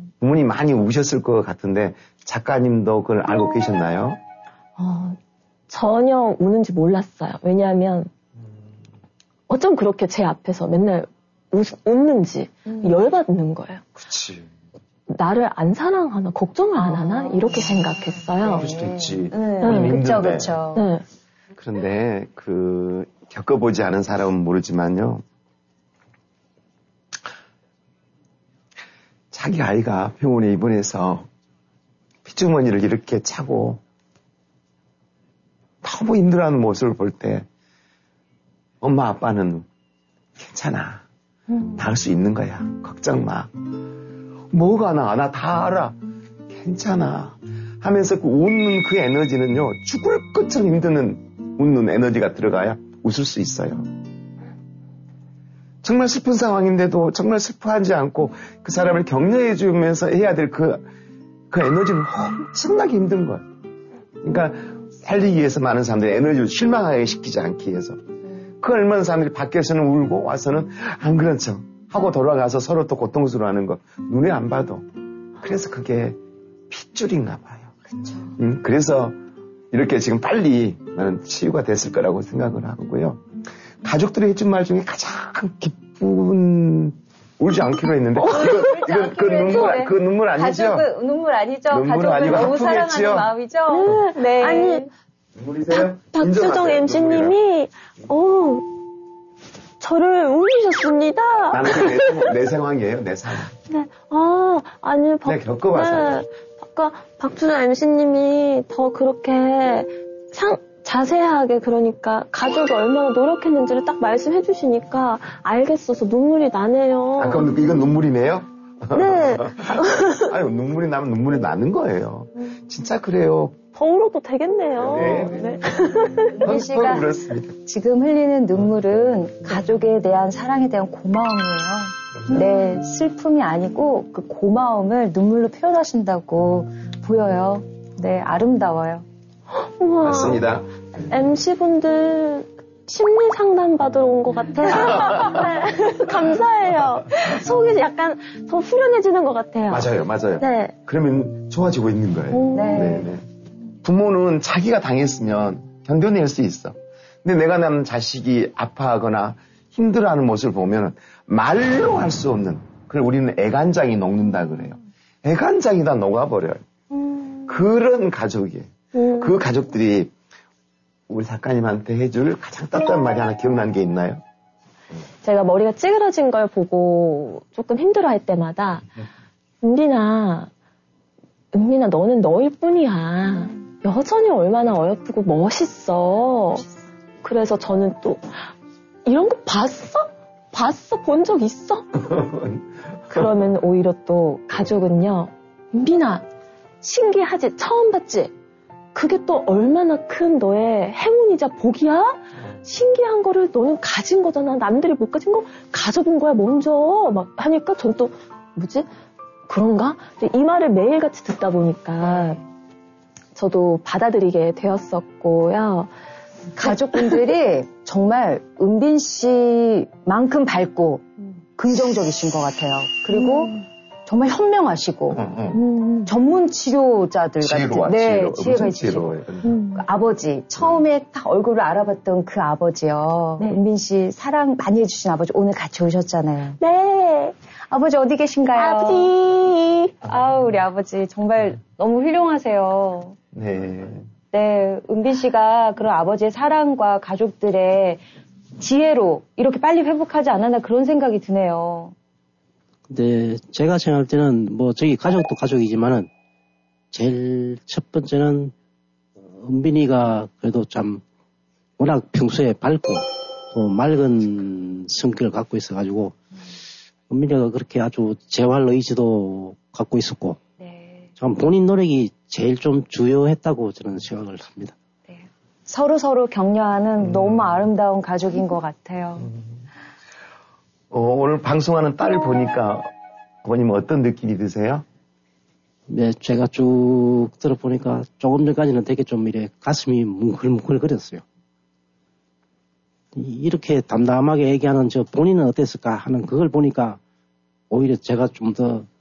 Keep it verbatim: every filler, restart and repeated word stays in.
부모님 많이 우셨을 것 같은데 작가님도 그걸 알고 계셨나요? 어, 전혀 우는지 몰랐어요. 왜냐하면 어쩜 그렇게 제 앞에서 맨날 웃, 웃는지 음. 열받는 거예요. 그치. 나를 안 사랑하나 걱정을 안 하나 이렇게 생각했어요. 그럴 수도 있지. 네, 그렇죠, 그렇죠. 네. 그런데 그 겪어보지 않은 사람은 모르지만요. 자기 아이가 병원에 입원해서 핏주머니를 이렇게 차고 너무 힘들어하는 모습을 볼 때 엄마 아빠는 괜찮아. 음. 나을 수 있는 거야. 걱정 마. 뭐가 나? 나 다 알아. 괜찮아. 하면서 그 웃는 그 에너지는요. 죽을 것처럼 힘드는 웃는 에너지가 들어가야 웃을 수 있어요. 정말 슬픈 상황인데도 정말 슬퍼하지 않고 그 사람을 격려해 주면서 해야 될 그, 그 에너지는 엄청나게 힘든 거예요. 그러니까 살리기 위해서 많은 사람들이 에너지를 실망하게 시키지 않기 위해서. 그 얼마나 사람들이 밖에서는 울고 와서는 안 그런 척 하고 돌아가서 서로 또 고통스러워하는 거 눈에 안 봐도. 그래서 그게 핏줄인가 봐요. 그렇죠. 음, 그래서 이렇게 지금 빨리 나는 치유가 됐을 거라고 생각을 하고요. 가족들이 해준 말 중에 가장 기쁜 울지 않기로 했는데 어, 이거, 이거 그 눈물 그 눈물 아니죠? 가족은 눈물 아니죠? 눈물 가족은 아니고 너무 아프겠지요? 사랑하는 마음이죠? 네. 네. 아니 눈물이세요? 박수정 엠씨님이 어 저를 울리셨습니다. 나는 내, 상황, 내 상황이에요, 내 상황. 네, 아 아니 박, 내가 겪어봐서. 네, 아까 박수정 엠씨님이 더 그렇게 상 자세하게 그러니까 가족이 얼마나 노력했는지를 딱 말씀해 주시니까 알겠어서 눈물이 나네요. 아, 그럼 이건 눈물이네요? 네. 아니, 눈물이 나면 눈물이 나는 거예요. 진짜 그래요. 더 울어도 되겠네요. 네. 네. 은빈 씨가 지금 흘리는 눈물은 가족에 대한 사랑에 대한 고마움이에요. 네, 슬픔이 아니고 그 고마움을 눈물로 표현하신다고 보여요. 네, 아름다워요. 우와, 맞습니다. 엠씨분들 심리 상담 받으러 온 것 같아요. 네, 감사해요. 속이 약간 더 후련해지는 것 같아요. 맞아요, 맞아요. 네. 그러면 좋아지고 있는 거예요. 네. 네, 네. 부모는 자기가 당했으면 견뎌낼 수 있어. 근데 내가 낳은 자식이 아파하거나 힘들어하는 모습을 보면 말로 할 수 없는, 그걸 우리는 애간장이 녹는다 그래요. 애간장이 다 녹아버려요. 음. 그런 가족이에요. 음. 그 가족들이 우리 작가님한테 해줄 가장 따뜻한 말이 하나 기억나는 게 있나요? 제가 머리가 찌그러진 걸 보고 조금 힘들어할 때마다 은빈아, 은빈아 너는 너일 뿐이야. 여전히 얼마나 어여쁘고 멋있어. 그래서 저는 또 이런 거 봤어? 봤어? 본 적 있어? 그러면 오히려 또 가족은요. 은빈아 신기하지? 처음 봤지? 그게 또 얼마나 큰 너의 행운이자 복이야? 신기한 거를 너는 가진 거잖아. 남들이 못 가진 거 가져본 거야 먼저. 막 하니까 전 또 뭐지? 그런가? 이 말을 매일같이 듣다 보니까 저도 받아들이게 되었었고요. 가족분들이 정말 은빈 씨만큼 밝고 긍정적이신 것 같아요. 그리고 음. 정말 현명하시고 응, 응. 음. 전문 치료자들 지혜로워, 같은 네, 지혜로, 지혜가 있으시고 음. 그 아버지 처음에 딱 얼굴을 알아봤던 그 아버지요. 네. 은빈 씨 사랑 많이 해주신 아버지 오늘 같이 오셨잖아요. 네. 아버지 어디 계신가요? 아버지. 아우 우리 아버지 정말 너무 훌륭하세요. 네. 네, 은빈 씨가 그런 아버지의 사랑과 가족들의 지혜로 이렇게 빨리 회복하지 않았나 그런 생각이 드네요. 근데 제가 생각할 때는 뭐 저희 가족도 가족이지만은 제일 첫 번째는 은빈이가 그래도 참 워낙 평소에 밝고 또 맑은 성격을 갖고 있어가지고 은빈이가 그렇게 아주 재활 의지도 갖고 있었고 네. 참 본인 노력이 제일 좀 주요했다고 저는 생각을 합니다. 네. 서로 서로 격려하는 음. 너무 아름다운 가족인 것 같아요. 음. 어, 오늘 방송하는 딸 보니까 어머님은 어떤 느낌이 드세요? 네, 제가 쭉 들어보니까 조금 전까지는 되게 좀 이래 가슴이 뭉클뭉클거렸어요. 이렇게 담담하게 얘기하는 저 본인은 어땠을까 하는 그걸 보니까 오히려 제가 좀 더